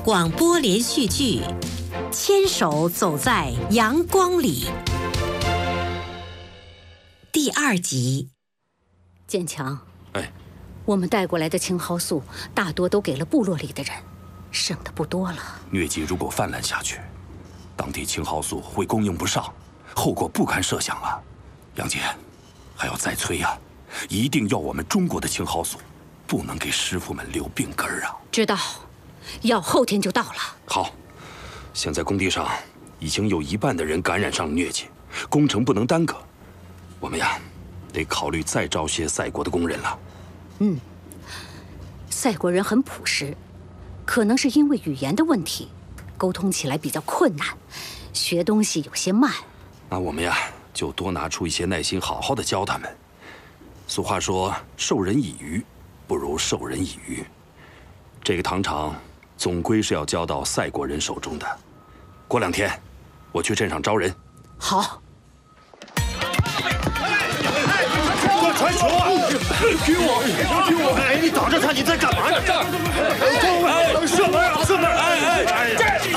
广播连续剧《牵手走在阳光里》第2集。 建强， 哎， 我们带过来的青蒿素大多都给了部落里的人，剩的不多了。 疟疾如果泛滥下去，当地青蒿素会供应不上，后果不堪设想啊！杨姐，还要再催呀，一定要我们中国的青蒿素，不能给师傅们留病根啊！ 知道，药后天就到了。 好，现在工地上已经有1半的人感染上了疟疾，工程不能耽搁。我们呀，得考虑再招些赛国的工人了。 赛国人很朴实，可能是因为语言的问题，沟通起来比较困难，学东西有些慢。 那我们呀，就多拿出一些耐心，好好的教他们。俗话说，授人以鱼，不如授人以渔。这个糖厂总归是要交到赛国人手中的。过2天，我去镇上招人。 好。 传球啊！给我！哎，你挡着他！